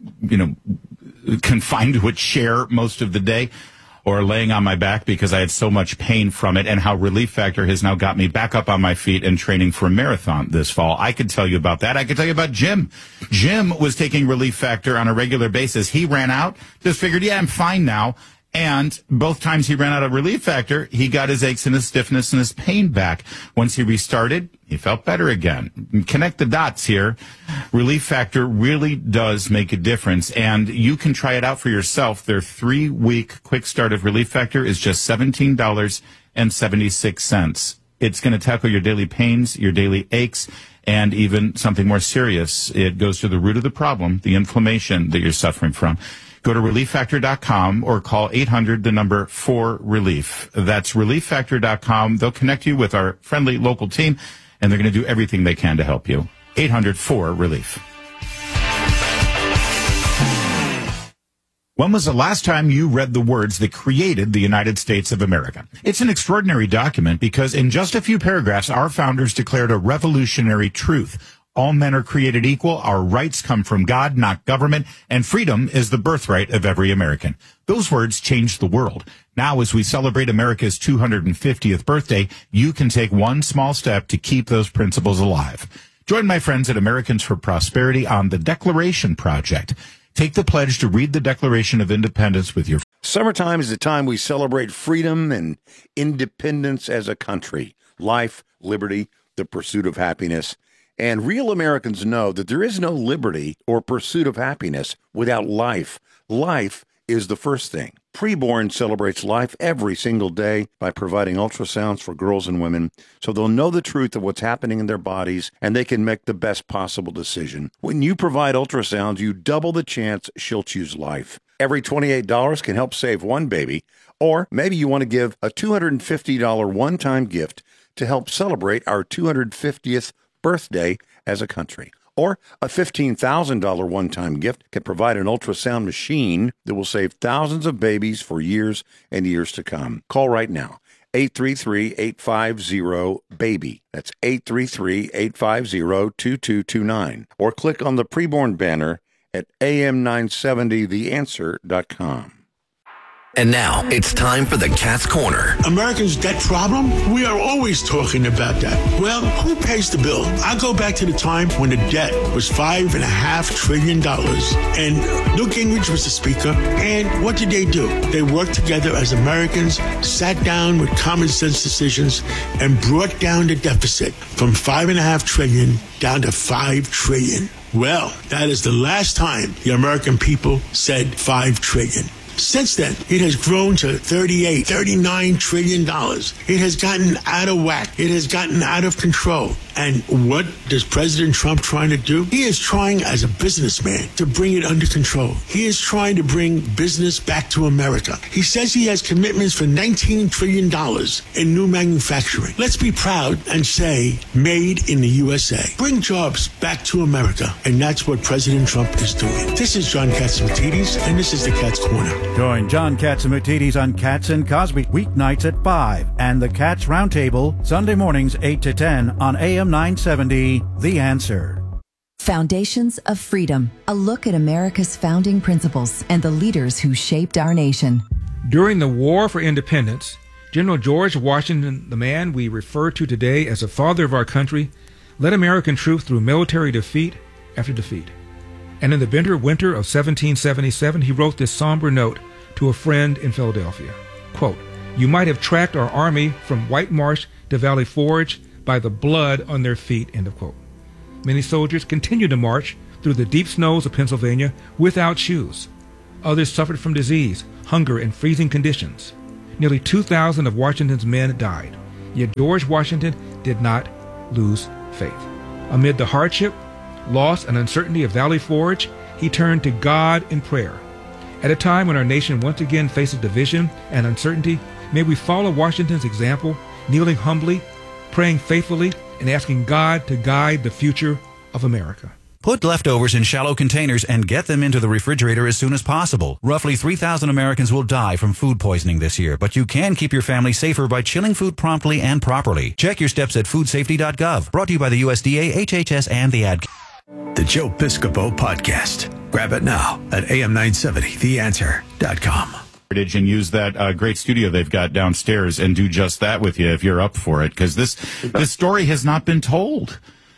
confined to a chair most of the day or laying on my back because I had so much pain from it, and how Relief Factor has now got me back up on my feet and training for a marathon this fall. I could tell you about that. I could tell you about Jim. Jim was taking Relief Factor on a regular basis. He ran out, just figured, I'm fine now. And both times he ran out of Relief Factor, he got his aches and his stiffness and his pain back. Once he restarted, he felt better again. Connect the dots here. Relief Factor really does make a difference, and you can try it out for yourself. Their 3-week quick start of Relief Factor is just $17.76. It's going to tackle your daily pains, your daily aches, and even something more serious. It goes to the root of the problem, the inflammation that you're suffering from. Go to ReliefFactor.com or call 800-4RELIEF. That's ReliefFactor.com. They'll connect you with our friendly local team, and they're going to do everything they can to help you. 800-4RELIEF. When was the last time you read the words that created the United States of America? It's an extraordinary document because in just a few paragraphs, our founders declared a revolutionary truth. All men are created equal, our rights come from God, not government, and freedom is the birthright of every American. Those words changed the world. Now, as we celebrate America's 250th birthday, you can take one small step to keep those principles alive. Join my friends at Americans for Prosperity on the Declaration Project. Take the pledge to read the Declaration of Independence with your... Summertime is the time we celebrate freedom and independence as a country. Life, liberty, the pursuit of happiness. And real Americans know that there is no liberty or pursuit of happiness without life. Life is the first thing. Preborn celebrates life every single day by providing ultrasounds for girls and women so they'll know the truth of what's happening in their bodies and they can make the best possible decision. When you provide ultrasounds, you double the chance she'll choose life. Every $28 can help save one baby, or maybe you want to give a $250 one-time gift to help celebrate our 250th birthday as a country. Or a $15,000 one-time gift can provide an ultrasound machine that will save thousands of babies for years and years to come. Call right now. 833-850-BABY. That's 833-850-2229. Or click on the preborn banner at am970theanswer.com. And now it's time for the Cat's Corner. America's debt problem? We are always talking about that. Well, who pays the bill? I go back to the time when the debt was $5.5 trillion. And Newt Gingrich was the speaker. And what did they do? They worked together as Americans, sat down with common sense decisions, and brought down the deficit from $5.5 trillion down to $5 trillion. Well, that is the last time the American people said $5 trillion. Since then, it has grown to $39 trillion. It has gotten out of whack. It has gotten out of control. And what is President Trump trying to do? He is trying, as a businessman, to bring it under control. He is trying to bring business back to America. He says he has commitments for $19 trillion in new manufacturing. Let's be proud and say, made in the USA. Bring jobs back to America. And that's what President Trump is doing. This is John Catsimatidis, and this is the Cat's Corner. Join John Catsimatidis on Cats and Cosby weeknights at 5 and the Cats Roundtable Sunday mornings 8 to 10 on AM 970, The Answer. Foundations of Freedom, a look at America's founding principles and the leaders who shaped our nation. During the War for Independence, General George Washington, the man we refer to today as the father of our country, led American troops through military defeat after defeat. And in the bitter winter of 1777, he wrote this somber note to a friend in Philadelphia. Quote, "You might have tracked our army from White Marsh to Valley Forge by the blood on their feet," end of quote. Many soldiers continued to march through the deep snows of Pennsylvania without shoes. Others suffered from disease, hunger, and freezing conditions. Nearly 2,000 of Washington's men died. Yet George Washington did not lose faith. Amid the hardship, loss, and uncertainty of Valley Forge, he turned to God in prayer. At a time when our nation once again faces division and uncertainty, may we follow Washington's example, kneeling humbly, praying faithfully, and asking God to guide the future of America. Put leftovers in shallow containers and get them into the refrigerator as soon as possible. Roughly 3,000 Americans will die from food poisoning this year, but you can keep your family safer by chilling food promptly and properly. Check your steps at foodsafety.gov. Brought to you by the USDA, HHS, and the Ad. The Joe Piscopo Podcast. Grab it now at am970theanswer.com. And use that great studio they've got downstairs and do just that with you if you're up for it, because this story has not been told.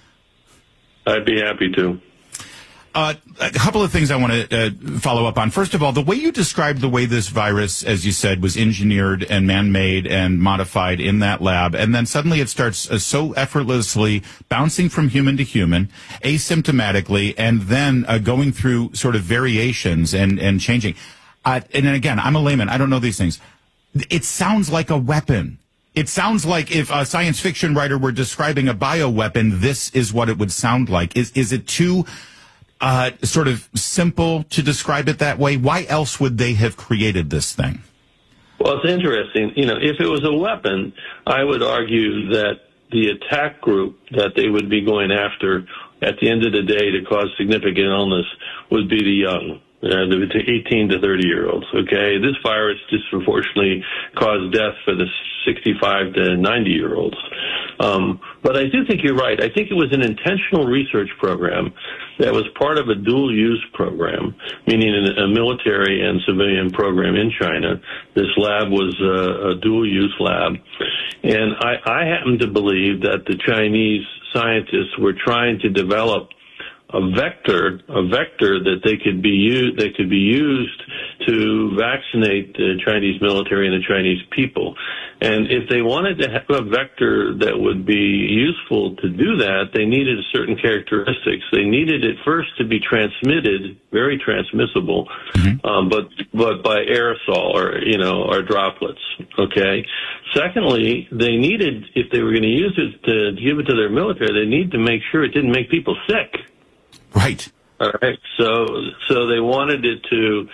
I'd be happy to. A couple of things I want to follow up on. First of all, the way you described the way this virus, as you said, was engineered and man-made and modified in that lab, and then suddenly it starts so effortlessly bouncing from human to human, asymptomatically, and then going through sort of variations and changing. And again, I'm a layman. I don't know these things. It sounds like a weapon. It sounds like if a science fiction writer were describing a bioweapon, this is what it would sound like. Is it too sort of simple to describe it that way? Why else would they have created this thing? Well, it's interesting. You know, if it was a weapon, I would argue that the attack group that they would be going after at the end of the day to cause significant illness would be the young. The 18 to 30-year-olds, okay? This virus disproportionately caused death for the 65 to 90-year-olds. But I do think you're right. I think it was an intentional research program that was part of a dual-use program, meaning a military and civilian program in China. This lab was a dual-use lab. And I happen to believe that the Chinese scientists were trying to develop a vector that they could be used to vaccinate the Chinese military and the Chinese people. And if they wanted to have a vector that would be useful to do that, they needed certain characteristics. They needed it first to be transmitted, very transmissible, but by aerosol or droplets. Okay. Secondly, they needed, if they were going to use it to give it to their military, they need to make sure it didn't make people sick. Right. All right. So they wanted it to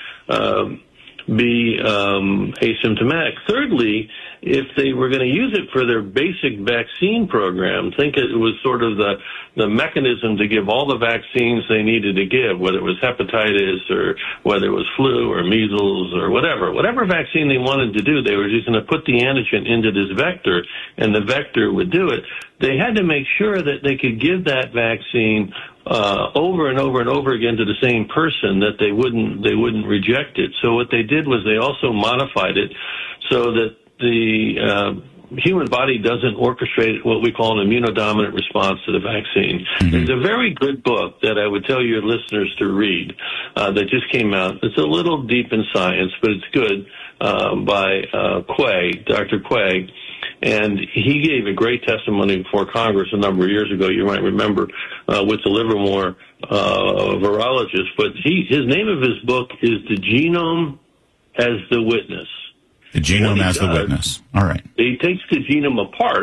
be asymptomatic. Thirdly, if they were going to use it for their basic vaccine program, think it was sort of the mechanism to give all the vaccines they needed to give, whether it was hepatitis or whether it was flu or measles or whatever vaccine they wanted to do, they were just going to put the antigen into this vector and the vector would do it. They had to make sure that they could give that vaccine over and over and over again to the same person, that they wouldn't reject it. So what they did was they also modified it so that the human body doesn't orchestrate what we call an immunodominant response to the vaccine. There's a very good book that I would tell your listeners to read that just came out. It's a little deep in science, but it's good, by Quay, Dr. Quay. And he gave a great testimony before Congress a number of years ago, you might remember, with the Livermore virologist. But his name of his book is The Genome as the Witness. The Genome as the Witness. All right. He takes the genome apart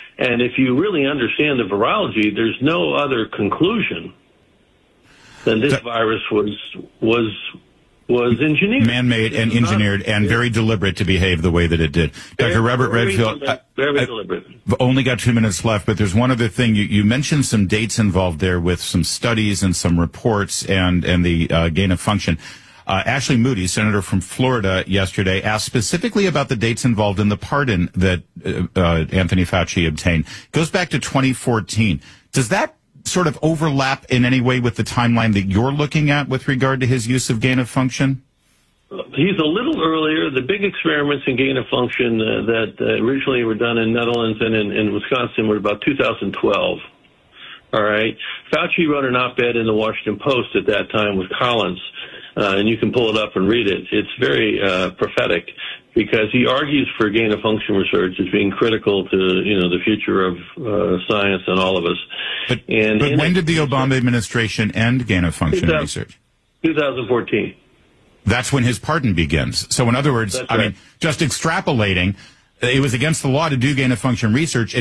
And if you really understand the virology, there's no other conclusion than this virus was engineered. Man-made and engineered and very deliberate to behave the way that it did. Dr. Robert Redfield, very deliberate. I've only got 2 minutes left, but there's one other thing. You mentioned some dates involved there with some studies and some reports and the gain of function. Ashley Moody, senator from Florida, yesterday asked specifically about the dates involved in the pardon that Anthony Fauci obtained. It goes back to 2014. Does that sort of overlap in any way with the timeline that you're looking at with regard to his use of gain of function? He's a little earlier. The big experiments in gain of function that originally were done in Netherlands and in Wisconsin were about 2012. All right. Fauci wrote an op-ed in the Washington Post at that time with Collins, and you can pull it up and read it. It's very prophetic because he argues for gain of function research as being critical to the future of science and all of us. But when did the Obama administration end gain of function research? 2014. That's when his pardon begins. So in other words, I mean, just extrapolating, it was against the law to do gain of function research.